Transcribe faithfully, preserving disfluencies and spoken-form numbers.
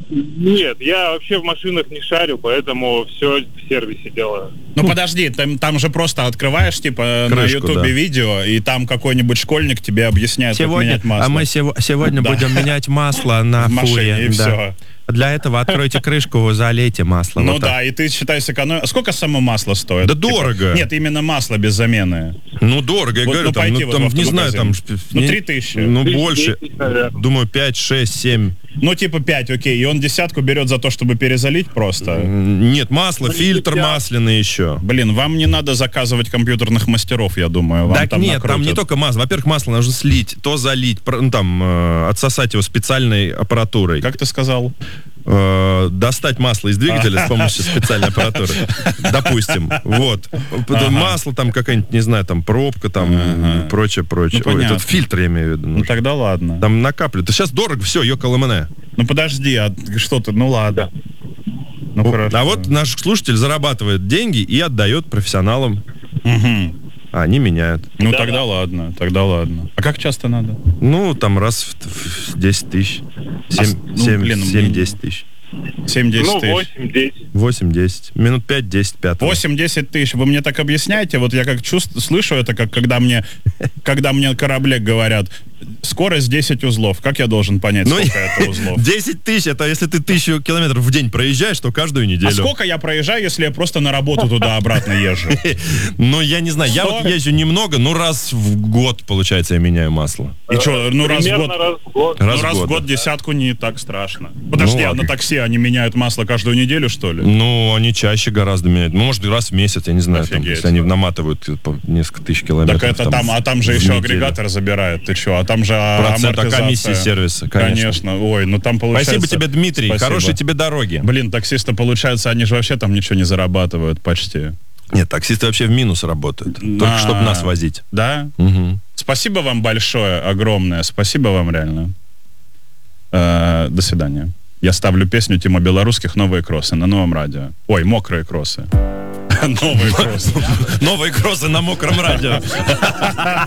Нет, я вообще в машинах не шарю, поэтому все в сервисе делаю. Ну подожди, там, там же просто открываешь, типа, крышку, на ютубе да. видео, и там какой-нибудь школьник тебе объясняет, сегодня, как менять масло. А мы сего- сегодня да. будем менять масло на в машине, фуре. И да. все. Для этого откройте крышку, залейте масло. Ну вот да, и ты считай сэкономил. Сколько само масло стоит? Да типа, дорого. Нет, именно масло без замены. Ну дорого, я вот, говорю, ну, там, ну, вот там не знаю, там... Ну три тысячи. Ну больше, думаю, пять, шесть, семь. Ну типа пять, окей, и он десятку берет за то, чтобы перезалить просто? Нет, масло, фильтр масляный еще. Блин, вам не надо заказывать компьютерных мастеров, я думаю. Вам так там нет, накрутят. там не только масло. Во-первых, масло нужно слить, то залить, ну, там, э, отсосать его специальной аппаратурой. Как ты сказал? Э, достать масло из двигателя с помощью специальной аппаратуры. Допустим. Вот. Масло там какая-нибудь, не знаю, там пробка, там прочее, прочее. Этот фильтр, я имею в виду. Ну тогда ладно. Там накапливают. Сейчас дорого, все, ёкаламане. Ну подожди, а что ты, ну ладно. Ну, ну, хорошо. А вот наш слушатель зарабатывает деньги и отдает профессионалам. Угу. А они меняют. Ну да, тогда да. ладно, тогда ладно. А как часто надо? Ну, там раз в, в десять тысяч. семь-десять тысяч. семь-десять ну, тысяч. восемь-десять. восемь-десять. Минут пять-десять, пять. восемь-десять тысяч. Вы мне так объясняете? Вот я как чувствую, слышу это, как когда мне, когда мне кораблек говорят, скорость десять узлов. Как я должен понять, ну, сколько это узлов? десять тысяч, это если ты тысячу километров в день проезжаешь, то каждую неделю. А сколько я проезжаю, если я просто на работу туда-обратно езжу? Ну, я не знаю. Я вот езжу немного, ну, раз в год, получается, я меняю масло. И что, ну, раз в год? раз в год. Ну, раз в год десятку не так страшно. Подожди, а на такси они меняют масло каждую неделю, что ли? Ну, они чаще гораздо меняют. Ну, может, раз в месяц, я не знаю, там, если они наматывают несколько тысяч километров. Так это там, а там же еще агрегатор забирает. Ты что, а там же процент от комиссии сервиса, конечно. Конечно. Ой, ну там получается... Спасибо тебе, Дмитрий. Спасибо. Хорошей тебе дороги. Блин, таксисты, получается, они же вообще там ничего не зарабатывают почти. Нет, таксисты вообще в минус работают. На... Только чтобы нас возить. Да? Угу. Спасибо вам большое, огромное. Спасибо вам реально. Э-э, до свидания. Я ставлю песню Тима Белорусских «Новые кроссы» на Новом радио. Ой, «Мокрые кроссы». Новые кроссы. Новые кроссы на Мокром радио.